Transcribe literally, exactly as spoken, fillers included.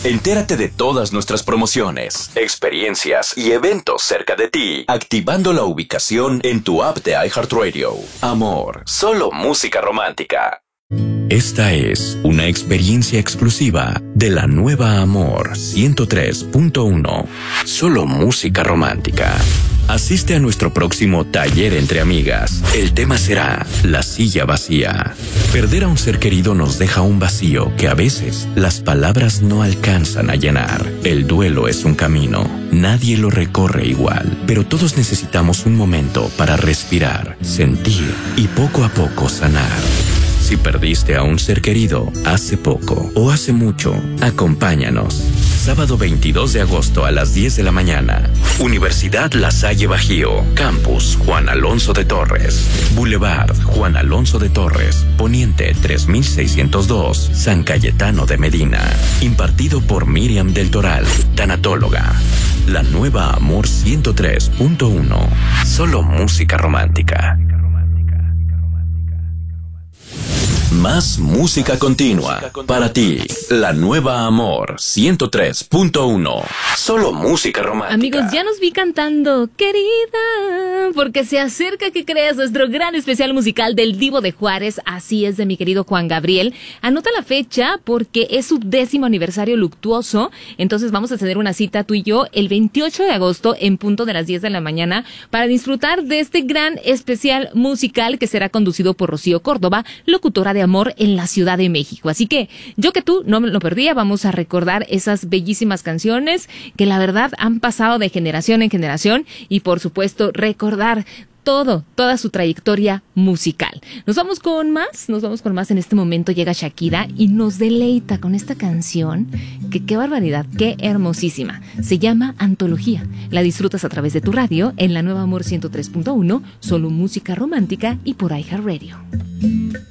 Entérate de todas nuestras promociones, experiencias y eventos cerca de ti, activando la ubicación en tu app de iHeartRadio. Amor, solo música romántica. Esta es una experiencia exclusiva de la nueva Amor ciento tres punto uno. Solo música romántica. Asiste a nuestro próximo taller entre amigas. El tema será la silla vacía. Perder a un ser querido nos deja un vacío que a veces las palabras no alcanzan a llenar. El duelo es un camino. Nadie lo recorre igual, pero todos necesitamos un momento para respirar, sentir y poco a poco sanar. Si perdiste a un ser querido hace poco o hace mucho, acompáñanos. Sábado veintidós de agosto a las diez de la mañana. Universidad La Salle Bajío. Campus Juan Alonso de Torres. Boulevard Juan Alonso de Torres. Poniente tres mil seiscientos dos. San Cayetano de Medina. Impartido por Miriam del Toral, tanatóloga. La nueva Amor ciento tres punto uno. Solo música romántica. Más música continua para ti. La nueva Amor ciento tres punto uno. Solo música romántica. Amigos, ya nos vi cantando Querida, porque se acerca, que creas, nuestro gran especial musical del Divo de Juárez. Así es, de mi querido Juan Gabriel. Anota la fecha porque es su décimo aniversario luctuoso. Entonces vamos a tener una cita tú y yo el veintiocho de agosto en punto de las diez de la mañana para disfrutar de este gran especial musical que será conducido por Rocío Córdoba, locutora de Amor en la Ciudad de México. Así que yo que tú no me lo perdía, vamos a recordar esas bellísimas canciones que la verdad han pasado de generación en generación y por supuesto recordar todo, toda su trayectoria musical. Nos vamos con más, nos vamos con más. En este momento llega Shakira y nos deleita con esta canción que qué barbaridad, qué hermosísima. Se llama Antología. La disfrutas a través de tu radio en la nueva Amor ciento tres punto uno, solo música romántica y por iHeartRadio.